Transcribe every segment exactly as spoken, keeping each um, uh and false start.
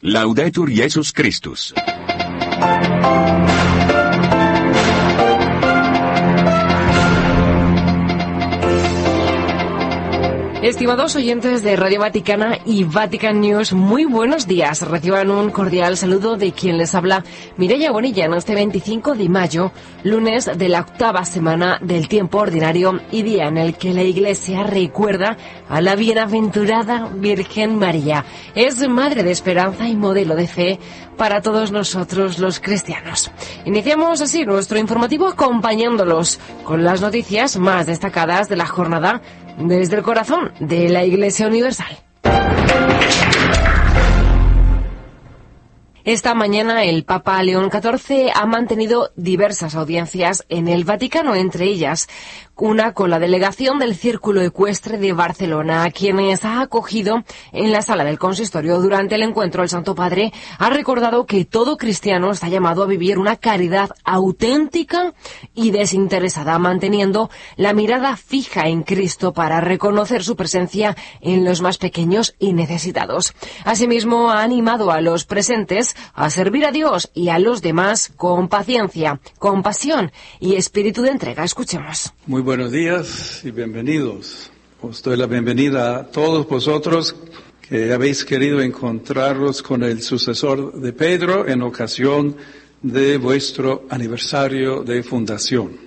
Laudetur Jesus Christus. Estimados oyentes de Radio Vaticana y Vatican News, muy buenos días. Reciban un cordial saludo de quien les habla, Mireia Bonilla, en este veinticinco de mayo, lunes de la octava semana del tiempo ordinario y día en el que la Iglesia recuerda a la bienaventurada Virgen María. Es madre de esperanza y modelo de fe para todos nosotros los cristianos. Iniciamos así nuestro informativo acompañándolos con las noticias más destacadas de la jornada desde el corazón de la Iglesia Universal. Esta mañana el Papa León catorce ha mantenido diversas audiencias en el Vaticano, entre ellas una con la delegación del Círculo Ecuestre de Barcelona, a quienes ha acogido en la sala del consistorio. Durante el encuentro, el Santo Padre ha recordado que todo cristiano está llamado a vivir una caridad auténtica y desinteresada, manteniendo la mirada fija en Cristo para reconocer su presencia en los más pequeños y necesitados. Asimismo, ha animado a los presentes a servir a Dios y a los demás con paciencia, compasión y espíritu de entrega. Escuchemos. Muy buenos días y bienvenidos. Os doy la bienvenida a todos vosotros que habéis querido encontraros con el sucesor de Pedro en ocasión de vuestro aniversario de fundación.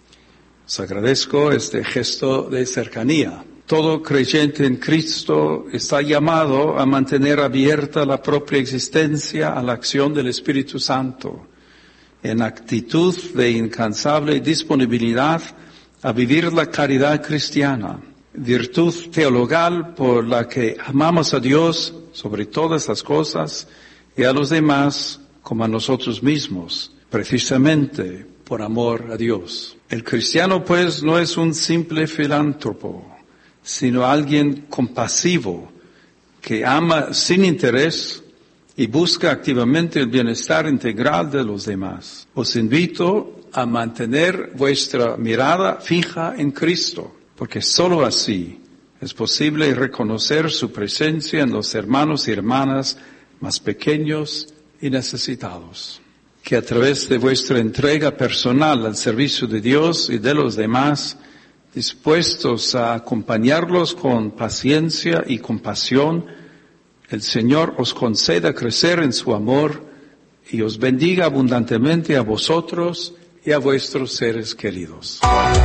Os agradezco este gesto de cercanía. Todo creyente en Cristo está llamado a mantener abierta la propia existencia a la acción del Espíritu Santo, en actitud de incansable disponibilidad a vivir la caridad cristiana, virtud teologal por la que amamos a Dios sobre todas las cosas y a los demás como a nosotros mismos, precisamente por amor a Dios. El cristiano, pues, no es un simple filántropo, sino alguien compasivo que ama sin interés y busca activamente el bienestar integral de los demás. Os invito a mantener vuestra mirada fija en Cristo, porque sólo así es posible reconocer su presencia en los hermanos y hermanas más pequeños y necesitados. Que a través de vuestra entrega personal al servicio de Dios y de los demás, dispuestos a acompañarlos con paciencia y compasión, el Señor os conceda crecer en su amor y os bendiga abundantemente a vosotros y a vuestros seres queridos.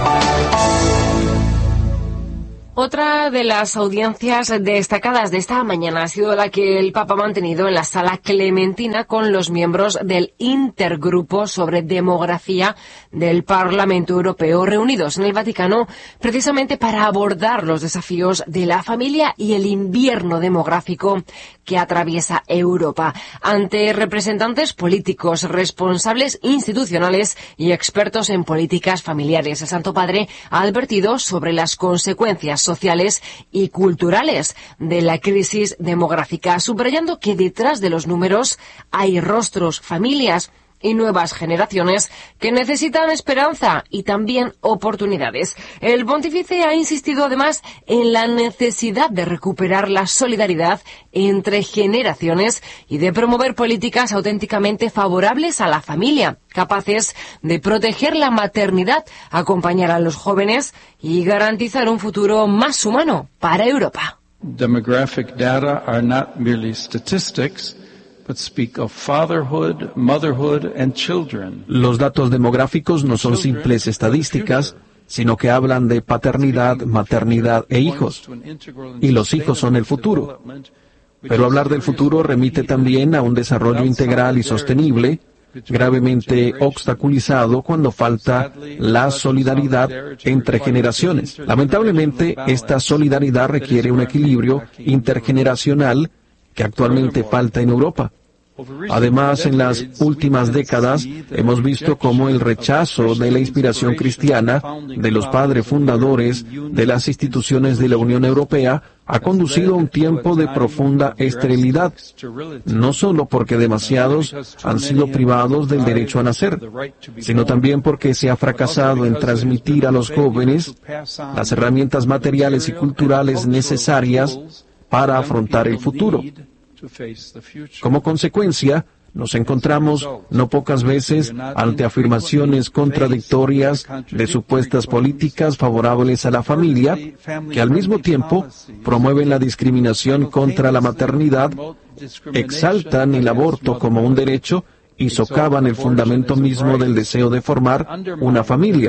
Otra de las audiencias destacadas de esta mañana ha sido la que el Papa ha mantenido en la Sala Clementina con los miembros del Intergrupo sobre Demografía del Parlamento Europeo, reunidos en el Vaticano precisamente para abordar los desafíos de la familia y el invierno demográfico que atraviesa Europa. Ante representantes políticos, responsables institucionales y expertos en políticas familiares, el Santo Padre ha advertido sobre las consecuencias sociales y culturales de la crisis demográfica, subrayando que detrás de los números hay rostros, familias y nuevas generaciones que necesitan esperanza y también oportunidades. El pontífice ha insistido además en la necesidad de recuperar la solidaridad entre generaciones y de promover políticas auténticamente favorables a la familia, capaces de proteger la maternidad, acompañar a los jóvenes y garantizar un futuro más humano para Europa. Demographic data are not merely statistics, but speak of fatherhood, motherhood and children. Los datos demográficos no son simples estadísticas, sino que hablan de paternidad, maternidad e hijos. Y los hijos son el futuro. Pero hablar del futuro remite también a un desarrollo integral y sostenible, gravemente obstaculizado cuando falta la solidaridad entre generaciones. Lamentablemente, esta solidaridad requiere un equilibrio intergeneracional que actualmente falta en Europa. Además, en las últimas décadas hemos visto cómo el rechazo de la inspiración cristiana de los padres fundadores de las instituciones de la Unión Europea ha conducido a un tiempo de profunda esterilidad, no solo porque demasiados han sido privados del derecho a nacer, sino también porque se ha fracasado en transmitir a los jóvenes las herramientas materiales y culturales necesarias para afrontar el futuro. Como consecuencia, nos encontramos no pocas veces ante afirmaciones contradictorias de supuestas políticas favorables a la familia, que al mismo tiempo promueven la discriminación contra la maternidad, exaltan el aborto como un derecho y socavan el fundamento mismo del deseo de formar una familia.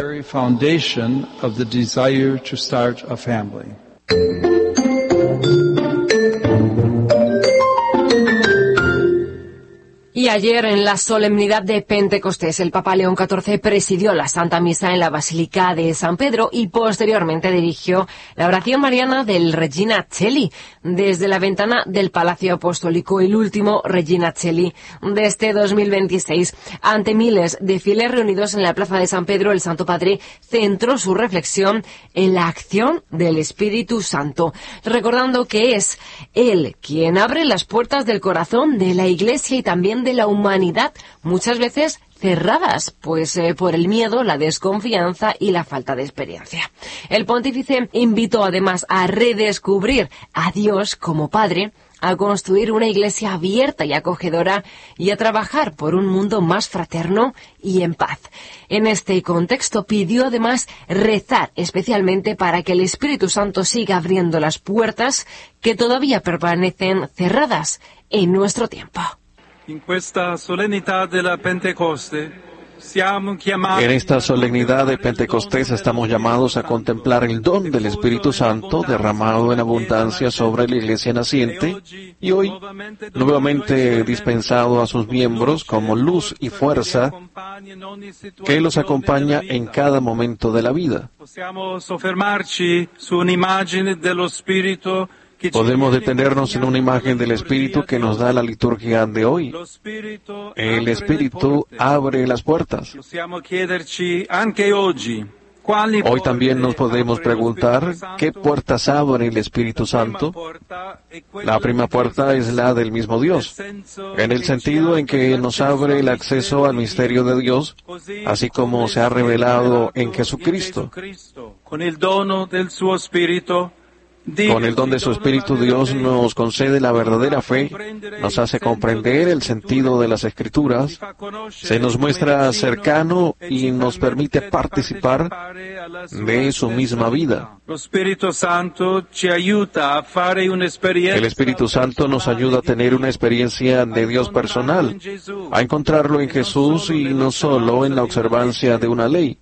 Y ayer, en la solemnidad de Pentecostés, el Papa León catorce presidió la Santa Misa en la Basílica de San Pedro y posteriormente dirigió la oración mariana del Regina Coeli desde la ventana del Palacio Apostólico, el último Regina Coeli de este dos mil veintiséis. Ante miles de fieles reunidos en la Plaza de San Pedro, el Santo Padre centró su reflexión en la acción del Espíritu Santo, recordando que es Él quien abre las puertas del corazón de la Iglesia y también de la humanidad, muchas veces cerradas, pues eh, por el miedo, la desconfianza y la falta de experiencia. El pontífice invitó además a redescubrir a Dios como Padre, a construir una iglesia abierta y acogedora y a trabajar por un mundo más fraterno y en paz. En este contexto pidió además rezar especialmente para que el Espíritu Santo siga abriendo las puertas que todavía permanecen cerradas en nuestro tiempo. En esta solemnidad de la Pentecoste, En esta solemnidad de Pentecostés estamos llamados a contemplar el don del Espíritu Santo derramado en abundancia sobre la Iglesia naciente y hoy nuevamente dispensado a sus miembros como luz y fuerza que los acompaña en cada momento de la vida. Podemos detenernos en una imagen del Espíritu que nos da la liturgia de hoy. El Espíritu abre las puertas. Hoy también nos podemos preguntar, ¿qué puertas abre el Espíritu Santo? La primera puerta es la del mismo Dios, en el sentido en que nos abre el acceso al misterio de Dios, así como se ha revelado en Jesucristo. Con el dono del su Espíritu, Con el don de su Espíritu, Dios nos concede la verdadera fe, nos hace comprender el sentido de las Escrituras, se nos muestra cercano y nos permite participar de su misma vida. El Espíritu Santo nos ayuda a tener una experiencia de Dios personal, a encontrarlo en Jesús y no solo en la observancia de una ley,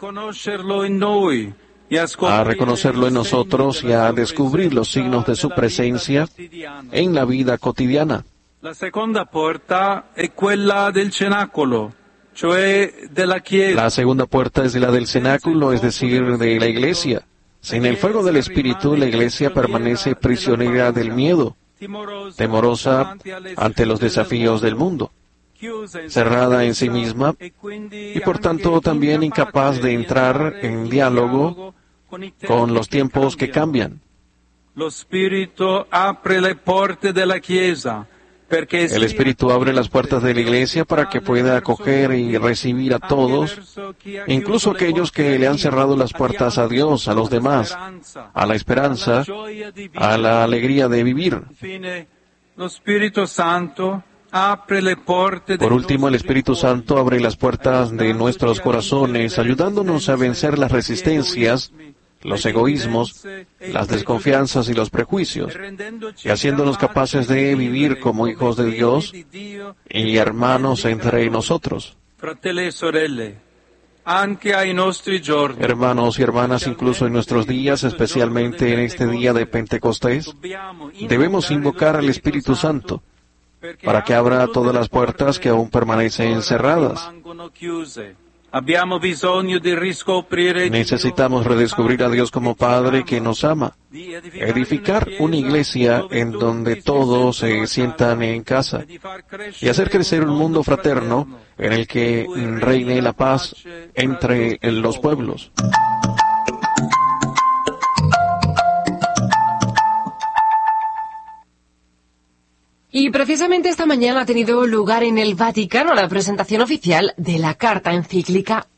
a reconocerlo en nosotros y a descubrir los signos de su presencia en la vida cotidiana. La segunda puerta è quella del cenacolo, cioè della Chiesa. La segunda puerta es la del cenáculo, es decir, de la Iglesia. Sin el fuego del Espíritu, la Iglesia permanece prisionera del miedo, temorosa ante los desafíos del mundo, cerrada en sí misma y por tanto también incapaz de entrar en diálogo con los tiempos que cambian. El Espíritu abre las puertas de la Iglesia El Espíritu abre las puertas de la Iglesia para que pueda acoger y recibir a todos, incluso aquellos que le han cerrado las puertas a Dios, a los demás, a la esperanza, a la alegría de vivir. Por último, el Espíritu Santo abre las puertas de nuestros corazones, ayudándonos a vencer las resistencias, los egoísmos, las desconfianzas y los prejuicios, y haciéndonos capaces de vivir como hijos de Dios y hermanos entre nosotros. Hermanos y hermanas, incluso en nuestros días, especialmente en este día de Pentecostés, debemos invocar al Espíritu Santo para que abra todas las puertas que aún permanecen cerradas. Necesitamos redescubrir a Dios como Padre que nos ama, edificar una iglesia en donde todos se sientan en casa y hacer crecer un mundo fraterno en el que reine la paz entre los pueblos. Y precisamente esta mañana ha tenido lugar en el Vaticano la presentación oficial de la carta encíclica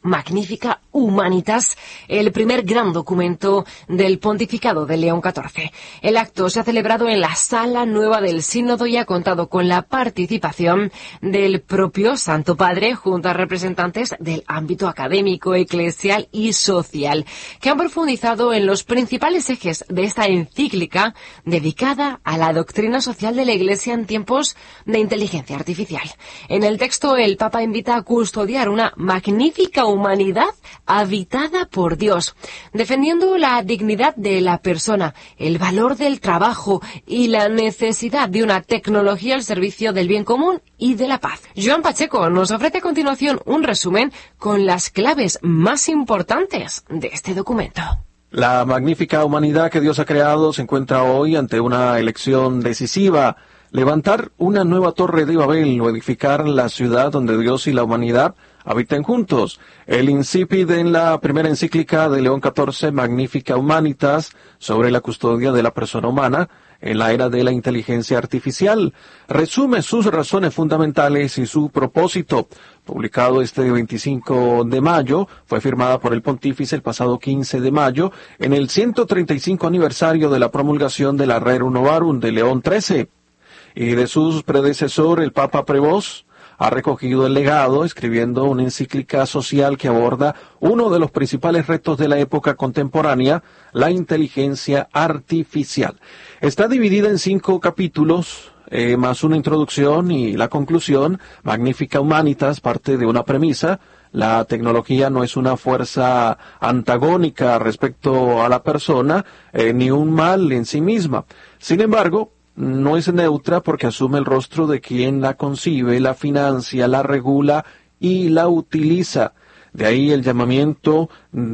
Magnificat Humanitas, el primer gran documento del pontificado de León catorce. El acto se ha celebrado en la Sala Nueva del Sínodo y ha contado con la participación del propio Santo Padre junto a representantes del ámbito académico, eclesial y social, que han profundizado en los principales ejes de esta encíclica dedicada a la doctrina social de la Iglesia en tiempos de inteligencia artificial. En el texto, el Papa invita a custodiar una magnífica humanidad habitada por Dios, defendiendo la dignidad de la persona, el valor del trabajo y la necesidad de una tecnología al servicio del bien común y de la paz. Joan Pacheco nos ofrece a continuación un resumen con las claves más importantes de este documento. La magnífica humanidad que Dios ha creado se encuentra hoy ante una elección decisiva: levantar una nueva torre de Babel o edificar la ciudad donde Dios y la humanidad habiten juntos. El incipit en la primera encíclica de León catorce, Magnificat Humanitas, sobre la custodia de la persona humana en la era de la inteligencia artificial, resume sus razones fundamentales y su propósito. Publicado este veinticinco de mayo, fue firmada por el pontífice el pasado quince de mayo, en el ciento treinta y cinco aniversario de la promulgación de la Rerum Novarum de León trece. Y de su predecesor, el Papa Prevost, ha recogido el legado escribiendo una encíclica social que aborda uno de los principales retos de la época contemporánea, la inteligencia artificial. Está dividida en cinco capítulos, eh, más una introducción y la conclusión. Magnificat Humanitas parte de una premisa: la tecnología no es una fuerza antagónica respecto a la persona, eh, ni un mal en sí misma. Sin embargo, no es neutra porque asume el rostro de quien la concibe, la financia, la regula y la utiliza. De ahí el llamamiento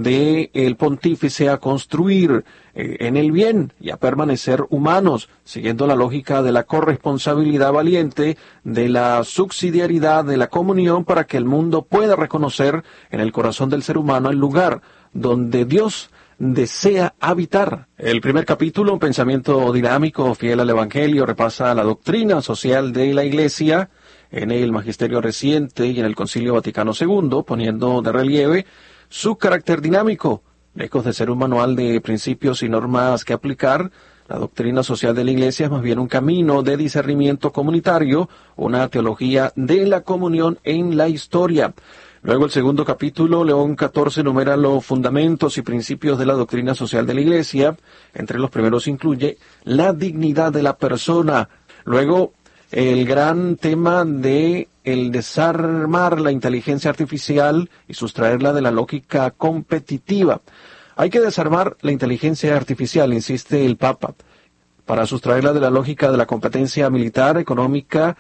del pontífice a construir eh, en el bien y a permanecer humanos, siguiendo la lógica de la corresponsabilidad valiente, de la subsidiariedad, de la comunión, para que el mundo pueda reconocer en el corazón del ser humano el lugar donde Dios desea habitar. El primer capítulo, un pensamiento dinámico, fiel al Evangelio, repasa la doctrina social de la Iglesia en el magisterio reciente y en el Concilio Vaticano segundo, poniendo de relieve su carácter dinámico. Lejos de ser un manual de principios y normas que aplicar, la doctrina social de la Iglesia es más bien un camino de discernimiento comunitario, una teología de la comunión en la historia. Luego el segundo capítulo, León catorce, enumera los fundamentos y principios de la doctrina social de la Iglesia. Entre los primeros incluye la dignidad de la persona. Luego, el gran tema de el desarmar la inteligencia artificial y sustraerla de la lógica competitiva. Hay que desarmar la inteligencia artificial, insiste el Papa, para sustraerla de la lógica de la competencia militar, económica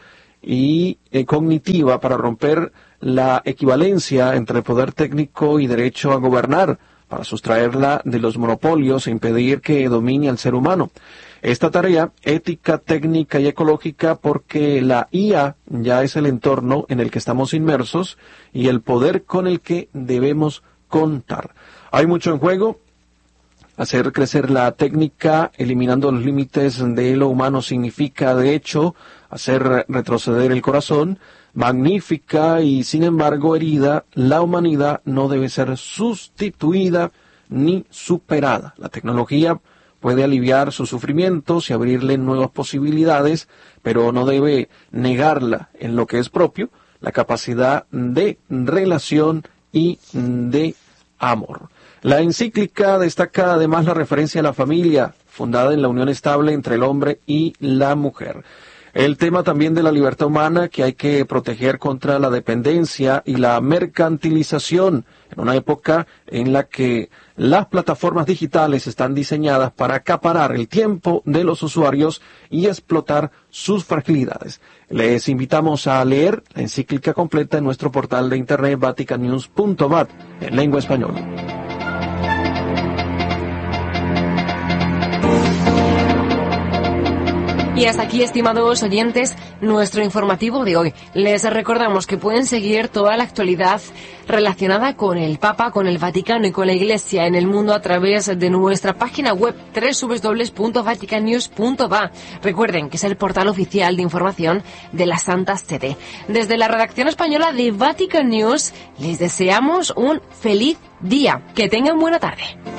y eh, cognitiva, para romper la equivalencia entre poder técnico y derecho a gobernar, para sustraerla de los monopolios e impedir que domine al ser humano. Esta tarea ética, técnica y ecológica, porque la I A ya es el entorno en el que estamos inmersos y el poder con el que debemos contar. Hay mucho en juego. Hacer crecer la técnica, eliminando los límites de lo humano, significa, de hecho, hacer retroceder el corazón. Magnífica y, sin embargo, herida, la humanidad no debe ser sustituida ni superada. La tecnología puede aliviar sus sufrimientos y abrirle nuevas posibilidades, pero no debe negarla en lo que es propio, la capacidad de relación y de amor. La encíclica destaca además la referencia a la familia, fundada en la unión estable entre el hombre y la mujer. El tema también de la libertad humana, que hay que proteger contra la dependencia y la mercantilización, en una época en la que las plataformas digitales están diseñadas para acaparar el tiempo de los usuarios y explotar sus fragilidades. Les invitamos a leer la encíclica completa en nuestro portal de internet vatican news punto v a t en lengua española. Y Y hasta aquí, estimados oyentes, nuestro informativo de hoy. Les recordamos que pueden seguir toda la actualidad relacionada con el Papa, con el Vaticano y con la Iglesia en el mundo a través de nuestra página web doble u doble u doble u punto vatican news punto va. Recuerden que es el portal oficial de información de la Santa Sede. Desde la redacción española de Vatican News les deseamos un feliz día. Que tengan buena tarde.